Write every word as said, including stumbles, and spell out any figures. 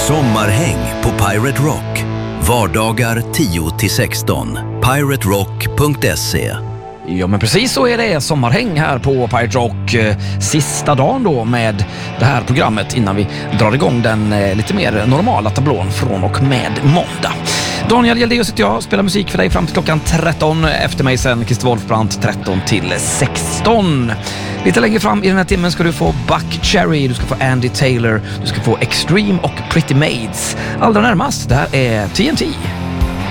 Sommarhäng på Pirate Rock. Vardagar tio till sexton. pirate rock punkt se. Ja, men precis så är det sommarhäng här på Pirate Rock. Sista dagen då med det här programmet innan vi drar igång den lite mer normala tablån från och med måndag. Daniel Hjeldeus heter jag, spelar musik för dig fram till klockan tretton. Efter mig sen Christer Wolfbrandt tretton till sexton. Lite längre fram i den här timmen ska du få Buck Cherry, du ska få Andy Taylor, du ska få Extreme och Pretty Maids. Allra närmast, det här är T N T.